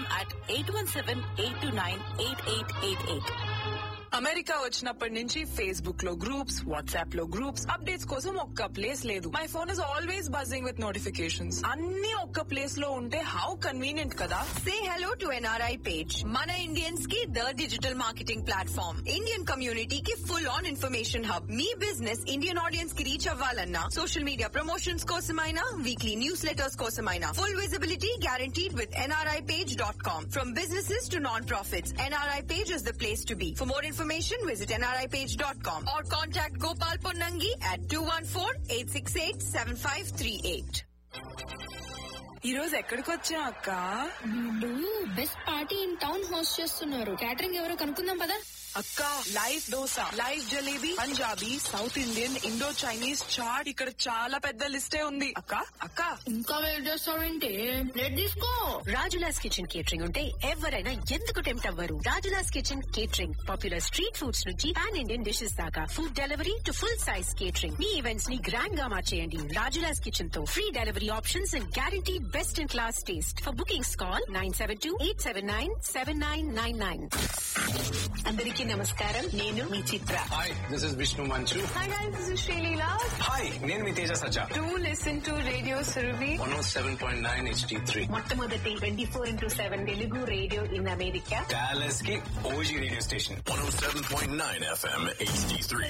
at 817-829-8888. America వచ్చినప్పటి నుంచి Facebook లో గ్రూప్స్, వాట్సాప్ లో గ్రూప్స్, అప్డేట్స్ కోసం ఒక్క ప్లేస్ లేదు. My phone is always buzzing with notifications. అన్ని ఒక్క ప్లేస్ లో ఉంటే హౌ కన్వీనియంట్ కదా. Say hello to NRI page. Mana Indians की the digital marketing platform. Indian community की full on information hub. Me business Indian audience की reach అవ్వాలన్నా social media promotions కోసమైనా weekly newsletters కోసమైనా full visibility guaranteed with nripage.com. From businesses to non-profits, NRI page is the place to be. For more information, visit nripage.com or contact Gopal Ponnangi at 214-868-7538. ఈ రోజు ఎక్కడికి వచ్చా అక్క? వీళ్ళు best party in town host చేస్తున్నారు. Catering ఎవరో కనుక్కుందాం పదా. అక్క, live dosa, live jalebi, Punjabi, south Indian, Indo Chinese, chat, ఇక్కడ చాలా పెద్ద లిస్టే ఉంది. అక్క అక్క ఇంకా వెయిట్ చేస్తావేంటి? ప్లేట్ తీసుకో. రాజులాస్ కిచెన్ కేటరింగ్ ఉంటే ఎవరైనా ఎందుకు టెంప్ట్ అవ్వరు? Rajula's kitchen catering popular street foods నుంచి పాన్ ఇండియన్ డిషెస్ దాకా, food delivery to full size catering. Me events ని గ్రాండ్ గా మార్చేయండి రాజులాస్ కిచెన్ తో. Free delivery options and guarantee best in class taste. For bookings call 972-879-7999. అందరికీ నమస్కారం, నేను మీ చిత్ర. హాయ్, దిస్ ఇస్ విష్ణు మంచు. Hi guys, this is Shalila. Hi, నేను మీ తేజ సజ్జా. Do listen to Radio Surabhi. 107.9 HD3. మొట్టమొదటి 24/7 Telugu radio in America. Dallas కి OG radio station. 107.9 FM HD3.